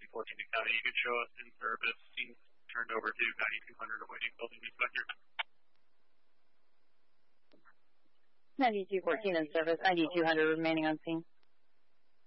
14 to County. You could show us in service, scenes turned over to 9200 awaiting building inspector. 9214 in service, 9200 remaining on scene.